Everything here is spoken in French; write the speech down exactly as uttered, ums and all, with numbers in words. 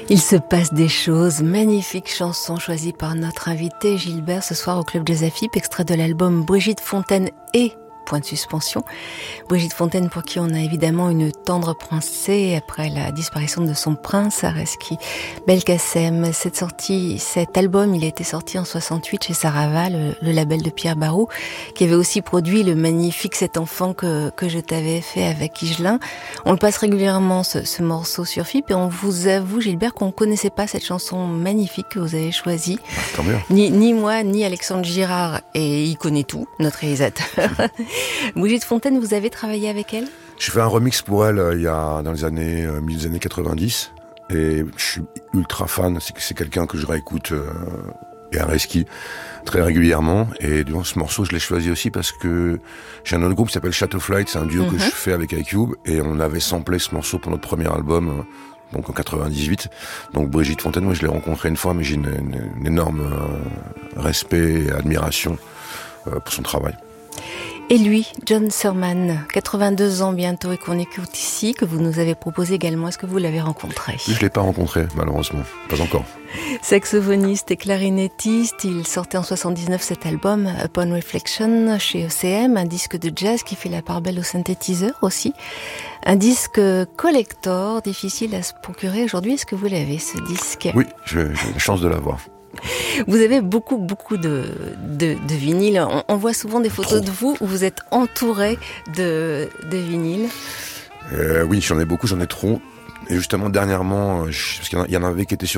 Il se passe des choses, magnifique chanson choisie par notre invité Gilbert ce soir au Club Jazz A F I P, extrait de l'album Brigitte Fontaine et point de suspension. Brigitte Fontaine, pour qui on a évidemment une tendre pensée après la disparition de son prince, Areski Belkacem. Cette sortie, cet album, il a été sorti en soixante-huit chez Sarava, le, le label de Pierre Barou, qui avait aussi produit le magnifique Cet enfant que, que je t'avais fait avec Higelin. On le passe régulièrement, ce, ce morceau sur F I P, et on vous avoue, Gilbert, qu'on ne connaissait pas cette chanson magnifique que vous avez choisie. Tant mieux. Ni, ni moi, ni Alexandre Girard, et il connaît tout, notre réalisateur. Brigitte Fontaine, vous avez travaillé avec elle ? J'ai fait un remix pour elle euh, il y a dans les années euh, les années quatre-vingt-dix et je suis ultra fan. C'est c'est quelqu'un que je réécoute euh, et Areski très régulièrement. Et durant ce morceau, je l'ai choisi aussi parce que j'ai un autre groupe qui s'appelle Chateau Flight. C'est un duo mm-hmm. que je fais avec iCube et on avait samplé ce morceau pour notre premier album. Euh, donc en quatre-vingt-dix-huit. Donc Brigitte Fontaine, moi je l'ai rencontrée une fois, mais j'ai une, une, une énorme euh, respect et admiration euh, pour son travail. Et lui, John Surman, quatre-vingt-deux ans bientôt et qu'on écoute ici, que vous nous avez proposé également. Est-ce que vous l'avez rencontré ? Je ne l'ai pas rencontré, malheureusement. Pas encore. Saxophoniste et clarinettiste, il sortait en soixante-dix-neuf cet album, Upon Reflection, chez E C M, un disque de jazz qui fait la part belle au synthétiseur aussi. Un disque collector, difficile à se procurer aujourd'hui. Est-ce que vous l'avez, ce disque ? Oui, j'ai la chance de l'avoir. Vous avez beaucoup, beaucoup de, de, de vinyles. On, on voit souvent des photos Trop. de vous où vous êtes entouré de, de vinyles. Euh, oui, j'en ai beaucoup, j'en ai trop. Et justement, dernièrement, je, parce qu'il y en avait qui étaient sur